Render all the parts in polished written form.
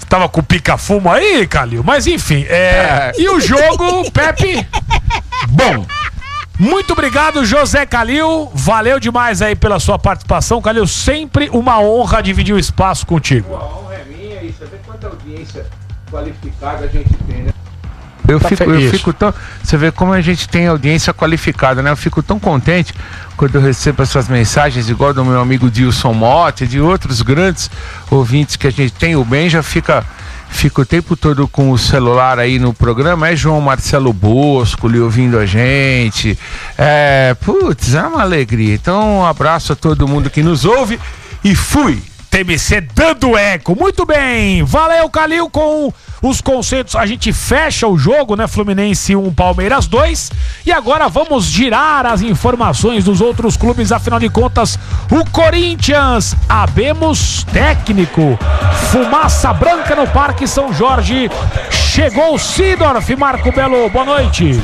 tava com pica-fumo aí, Calil, mas enfim, e o jogo, Pepe? Bom. Muito obrigado, José Calil, valeu demais aí pela sua participação, Calil, sempre uma honra dividir o espaço contigo. A honra é minha e você vê quanta audiência qualificada a gente tem, né? Eu fico tão... Você vê como a gente tem audiência qualificada, né? Eu fico tão contente quando eu recebo essas mensagens, igual do meu amigo Dilson Motta e de outros grandes ouvintes que a gente tem. O Ben já fica o tempo todo com o celular aí no programa. É João Marcelo Bosco lhe ouvindo a gente. É uma alegria. Então, um abraço a todo mundo que nos ouve e fui! TMC dando eco, muito bem, valeu Calil com os conceitos, a gente fecha o jogo, né, Fluminense 1, Palmeiras 2, e agora vamos girar as informações dos outros clubes, afinal de contas, o Corinthians, abemos técnico, fumaça branca no Parque São Jorge, chegou o Sidorf, Marco Belo, boa noite.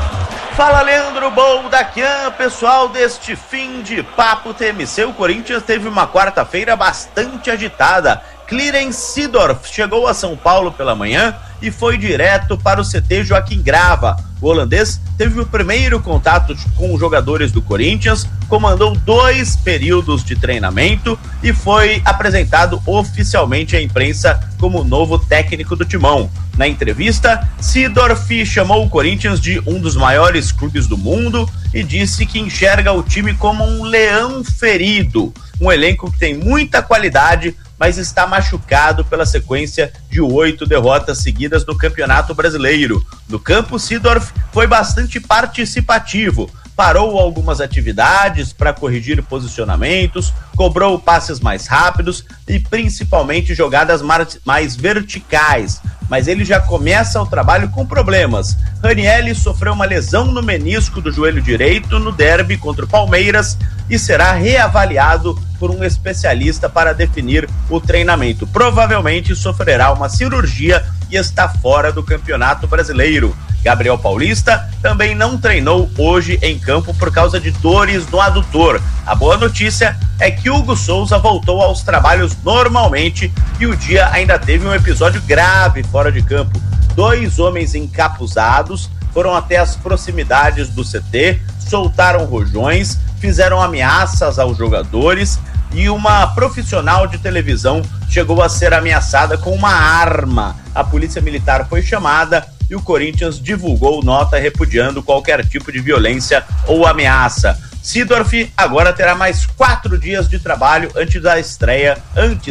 Fala, Leandro Boldaquian, pessoal deste fim de Papo TMC. O Corinthians teve uma quarta-feira bastante agitada. Clarence Seedorf chegou a São Paulo pela manhã e foi direto para o CT Joaquim Grava. O holandês teve o primeiro contato com os jogadores do Corinthians, comandou 2 períodos de treinamento e foi apresentado oficialmente à imprensa como novo técnico do Timão. Na entrevista, Seedorf chamou o Corinthians de um dos maiores clubes do mundo e disse que enxerga o time como um leão ferido, um elenco que tem muita qualidade, mas está machucado pela sequência de 8 derrotas seguidas no Campeonato Brasileiro. No campo, Seedorf foi bastante participativo, parou algumas atividades para corrigir posicionamentos, cobrou passes mais rápidos e principalmente jogadas mais verticais, mas ele já começa o trabalho com problemas. Ranieri sofreu uma lesão no menisco do joelho direito no derby contra o Palmeiras e será reavaliado por um especialista para definir o treinamento. Provavelmente sofrerá uma cirurgia e está fora do Campeonato Brasileiro. Gabriel Paulista também não treinou hoje em campo por causa de dores no adutor. A boa notícia é que Hugo Souza voltou aos trabalhos normalmente e o dia ainda teve um episódio grave fora de campo. 2 homens encapuzados foram até as proximidades do CT, soltaram rojões, fizeram ameaças aos jogadores e uma profissional de televisão chegou a ser ameaçada com uma arma. A polícia militar foi chamada e o Corinthians divulgou nota repudiando qualquer tipo de violência ou ameaça. Seedorf agora terá mais 4 dias de trabalho antes da estreia,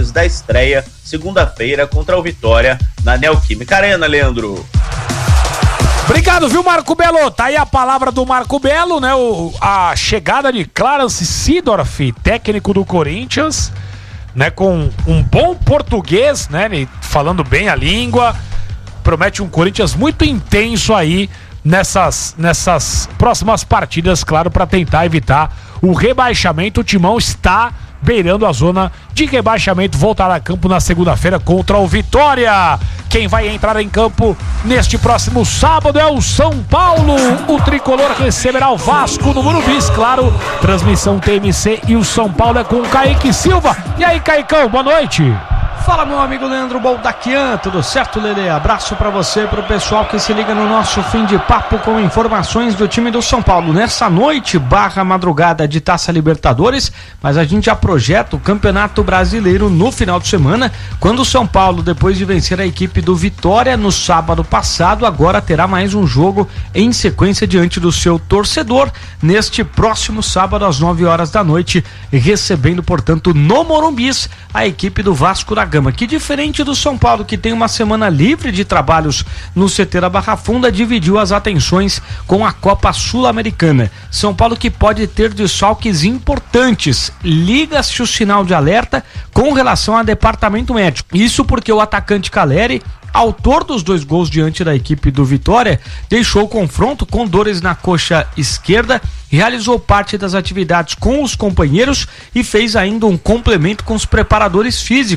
segunda-feira, contra o Vitória na Neoquímica Arena, Leandro. Obrigado, viu, Marco Belo? Tá aí a palavra do Marco Belo, né? A chegada de Clarence Seedorf, técnico do Corinthians, né? Com um bom português, né? Falando bem a língua. Promete um Corinthians muito intenso aí nessas próximas partidas, claro, para tentar evitar o rebaixamento. O Timão está beirando a zona de rebaixamento, voltará a campo na segunda-feira contra o Vitória. Quem vai entrar em campo neste próximo sábado é o São Paulo. O tricolor receberá o Vasco no Morumbi, claro, transmissão TMC, e o São Paulo é com o Kaique Silva. E aí, Caicão, boa noite. Fala, meu amigo Leandro Boldaquian, tudo certo, Lelê? Abraço pra você, pro pessoal que se liga no nosso fim de papo com informações do time do São Paulo. Nessa noite, madrugada de Taça Libertadores, mas a gente já projeta o Campeonato Brasileiro no final de semana, quando o São Paulo, depois de vencer a equipe do Vitória no sábado passado, agora terá mais um jogo em sequência diante do seu torcedor, neste próximo sábado às 9 horas da noite, recebendo, portanto, no Morumbi, a equipe do Vasco da Gama, que diferente do São Paulo, que tem uma semana livre de trabalhos no CT da Barra Funda, dividiu as atenções com a Copa Sul-Americana. São Paulo que pode ter desfalques importantes. Liga-se o sinal de alerta com relação ao departamento médico. Isso porque o atacante Caleri, autor dos 2 gols diante da equipe do Vitória, deixou o confronto com dores na coxa esquerda, realizou parte das atividades com os companheiros e fez ainda um complemento com os preparadores físicos, né?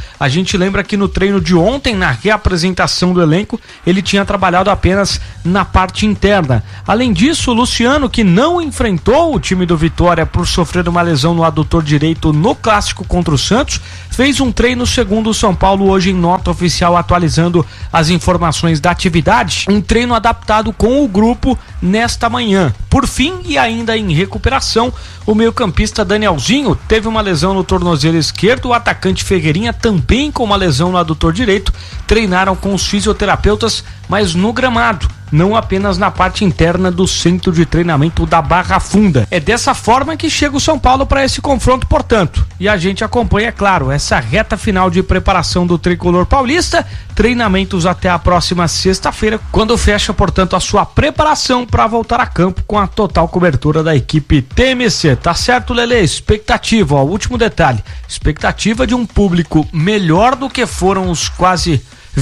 A gente lembra que no treino de ontem, na reapresentação do elenco, ele tinha trabalhado apenas na parte interna. Além disso, o Luciano, que não enfrentou o time do Vitória por sofrer uma lesão no adutor direito no clássico contra o Santos, fez um treino segundo o São Paulo hoje em nota oficial, atualizando as informações da atividade. Um treino adaptado com o grupo nesta manhã. Por fim, e ainda em recuperação, o meio-campista Danielzinho teve uma lesão no tornozelo esquerdo, o atacante Ferreirinha também com uma lesão no adutor direito, treinaram com os fisioterapeutas, mas no gramado, não apenas na parte interna do centro de treinamento da Barra Funda. É dessa forma que chega o São Paulo para esse confronto, portanto. E a gente acompanha, claro, essa reta final de preparação do tricolor paulista, treinamentos até a próxima sexta-feira, quando fecha, portanto, a sua preparação para voltar a campo com a total cobertura da equipe TMC. Tá certo, Lelê? Expectativa, ó, último detalhe, expectativa de um público melhor do que foram os quase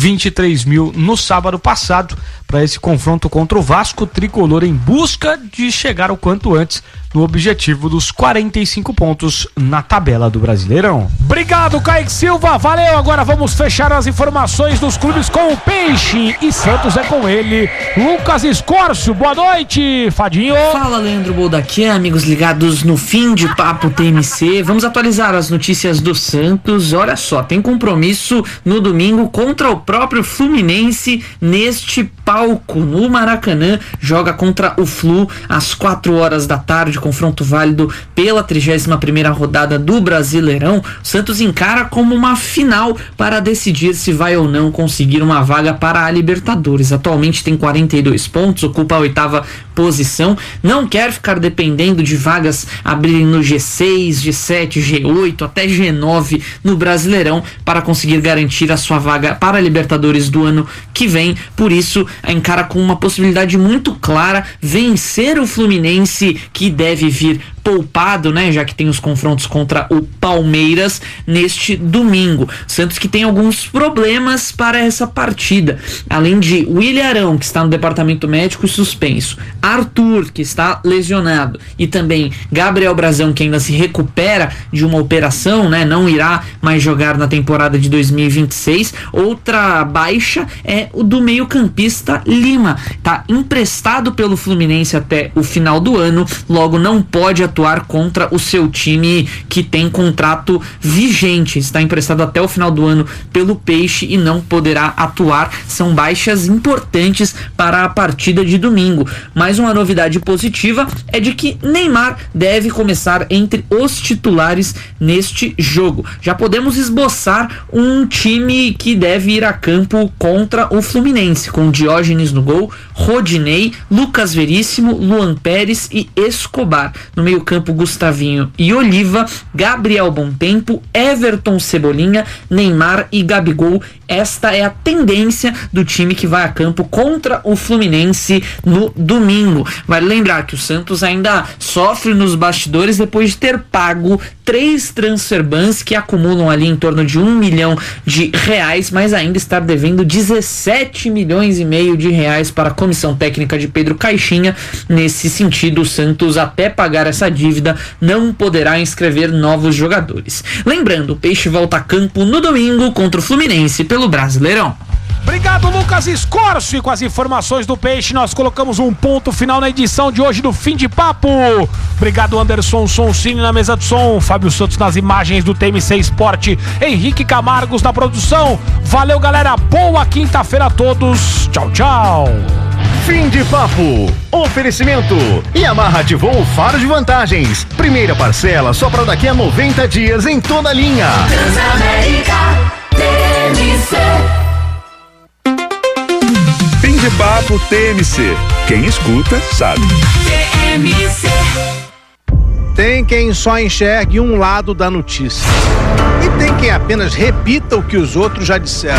23 mil no sábado passado para esse confronto contra o Vasco, tricolor em busca de chegar o quanto antes no objetivo dos 45 pontos na tabela do Brasileirão. Obrigado, Kaique Silva, valeu. Agora vamos fechar as informações dos clubes com o Peixe e Santos é com ele, Lucas Escórcio. Boa noite, Fadinho. Fala, Leandro Boldaquian, amigos ligados no Fim de Papo TMC. Vamos atualizar as notícias do Santos. Olha só, tem compromisso no domingo contra o próprio Fluminense neste palco no Maracanã. Joga contra o Flu às 4 horas da tarde, confronto válido pela 31ª rodada do Brasileirão. O Santos encara como uma final para decidir se vai ou não conseguir uma vaga para a Libertadores. Atualmente tem 42 pontos, ocupa a 8ª posição, não quer ficar dependendo de vagas abrirem no G6, G7, G8 até G9 no Brasileirão para conseguir garantir a sua vaga para a Libertadores do ano que vem. Por isso, encara com uma possibilidade muito clara vencer o Fluminense, que deve vir poupado, né, já que tem os confrontos contra o Palmeiras neste domingo. Santos que tem alguns problemas para essa partida, além de William Arão, que está no departamento médico suspenso, Arthur, que está lesionado, e também Gabriel Brazão, que ainda se recupera de uma operação, né, não irá mais jogar na temporada de 2026. Outra baixa é o do meio-campista Lima, tá emprestado pelo Fluminense até o final do ano, logo não pode atuar contra o seu time que tem contrato vigente, está emprestado até o final do ano pelo Peixe e não poderá atuar. São baixas importantes para a partida de domingo. Mais uma novidade positiva é de que Neymar deve começar entre os titulares neste jogo. Já podemos esboçar um time que deve ir a campo contra o Fluminense, com Diógenes no gol, Rodinei, Lucas Veríssimo, Luan Pérez e Escobar. No meio-campo, Gustavinho e Oliva, Gabriel Bontempo, Everton Cebolinha, Neymar e Gabigol. Esta é a tendência do time que vai a campo contra o Fluminense no domingo. Vale lembrar que o Santos ainda sofre nos bastidores depois de ter pago 3 transfer bans que acumulam ali em torno de R$1 milhão, mas ainda estar devendo 17 milhões e meio de reais para a comissão técnica de Pedro Caixinha. Nesse sentido, o Santos, até pagar essa dívida, não poderá inscrever novos jogadores. Lembrando, o Peixe volta a campo no domingo contra o Fluminense pelo Brasileirão. Obrigado, Lucas Escórcio. E com as informações do Peixe, nós colocamos um ponto final na edição de hoje do Fim de Papo. Obrigado, Anderson Sonsini na mesa de som, Fábio Santos nas imagens do TMC Esporte, Henrique Camargos na produção. Valeu, galera. Boa quinta-feira a todos. Tchau, tchau. Fim de Papo. Oferecimento. Yamaha ativou o faro de vantagens. Primeira parcela só para daqui a 90 dias em toda a linha. Transamérica TMC. Fim de Papo TMC. Quem escuta sabe. TMC. Tem quem só enxergue um lado da notícia. E tem quem apenas repita o que os outros já disseram.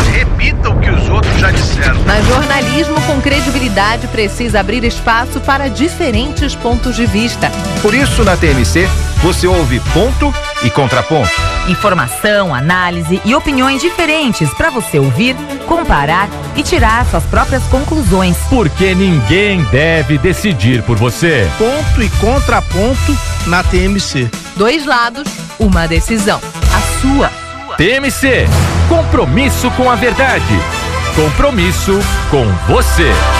Mas jornalismo com credibilidade precisa abrir espaço para diferentes pontos de vista. Por isso, na TMC, você ouve ponto e contraponto. Informação, análise e opiniões diferentes para você ouvir, comparar e tirar suas próprias conclusões. Porque ninguém deve decidir por você. Ponto e contraponto na TMC. 2 lados, uma decisão. A sua. TMC. Compromisso com a verdade. Compromisso com você.